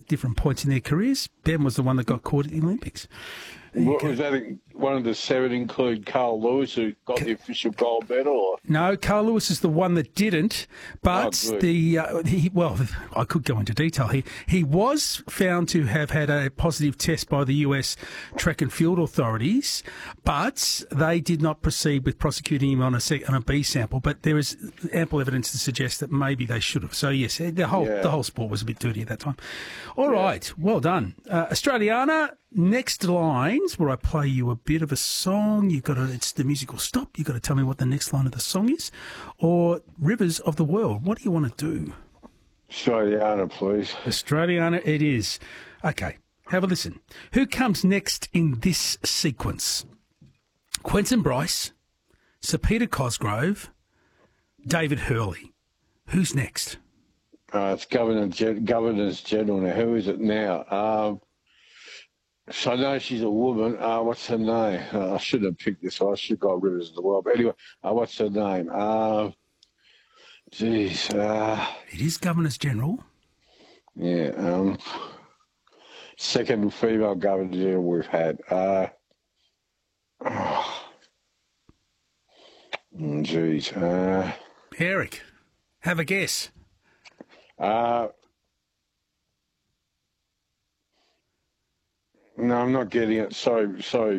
different points in their careers. Ben was the one that got caught at the Olympics. What was that? One of the 7 include Carl Lewis, who got the official gold medal? Or? No, Carl Lewis is the one that didn't. But I could go into detail. He was found to have had a positive test by the US track and field authorities, but they did not proceed with prosecuting him on a B sample. But there is ample evidence to suggest that maybe they should have. So yes, the whole sport was a bit dirty at that time. All right, well done, Australiana. Next lines, where I play you a bit of a song. It's the musical stop. You've got to tell me what the next line of the song is. Or Rivers of the World. What do you want to do? Australiana, please. Australiana it is. Okay, have a listen. Who comes next in this sequence? Quentin Bryce, Sir Peter Cosgrove, David Hurley. Who's next? It's Governors General. Now, who is it now? So I know she's a woman. What's her name? I shouldn't have picked this. I should have got Rivers of the World. But anyway, what's her name? It is Governors General. Yeah. Second female Governor General we've had. Eric, have a guess. No, I'm not getting it. Sorry.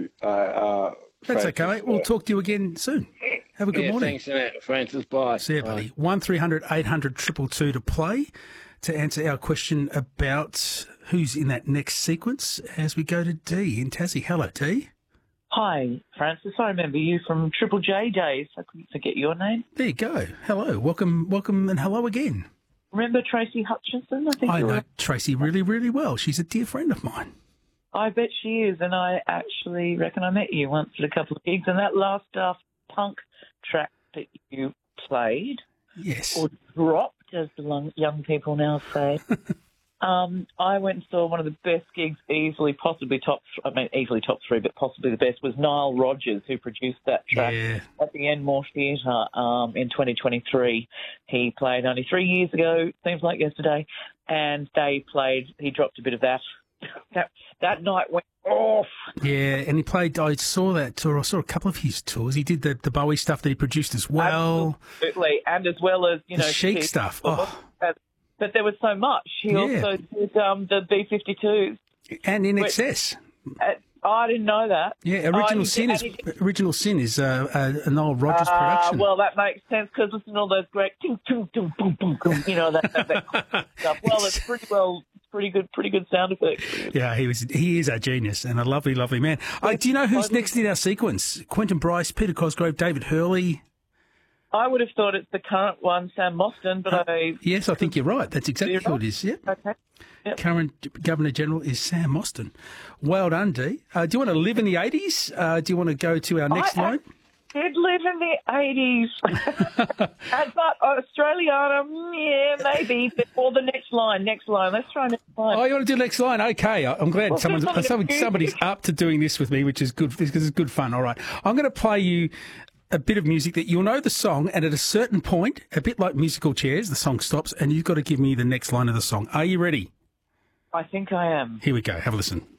That's okay, mate. We'll talk to you again soon. Have a good morning. Thanks, Francis. Bye. See you, buddy. 1300 800 222 to play to answer our question about who's in that next sequence as we go to Dee in Tassie. Hello, Dee. Hi, Francis. I remember you from Triple J days. I couldn't forget your name. There you go. Hello. Welcome, and hello again. Remember Tracy Hutchinson? I know Tracy really, really well. She's a dear friend of mine. I bet she is, and I actually reckon I met you once at a couple of gigs, and that last Daft Punk track that you played, yes, or dropped, as the young people now say, I went and saw one of the best gigs, easily top 3, but possibly the best, was Nile Rodgers, who produced that track at the Enmore Theatre in 2023. He played only 3 years ago, seems like yesterday, and he dropped a bit of that. That night went off. Yeah, and he played, I saw that tour, I saw a couple of his tours. He did the Bowie stuff that he produced as well. Absolutely, and as well as, the Chic stuff. Oh. But there was so much. He also did the B-52s. And In Excess. I didn't know that. Yeah, Original Sin is an old Rodgers production. Well, that makes sense because listen to all those great boom, boom, boom, boom, that stuff. Well, it's pretty good sound effects. Yeah, he is a genius and a lovely, lovely man. Do you know who's next in our sequence? Quentin Bryce, Peter Cosgrove, David Hurley. I would have thought it's the current one, Sam Mostyn, but yes, I think you're right. That's exactly who it is. Yep. Okay. Yep. Current Governor General is Sam Mostyn. Well done, Dee. Do you want to live in the 80s? Do you want to go to our next line? I did live in the 80s. But Australiana, maybe. Or the next line. Let's try next line. Oh, you want to do next line? Okay. I'm glad somebody's up to doing this with me, which is good because it's good fun. All right. I'm going to play you a bit of music that you'll know the song, and at a certain point, a bit like musical chairs, the song stops, and you've got to give me the next line of the song. Are you ready? I think I am. Here we go. Have a listen.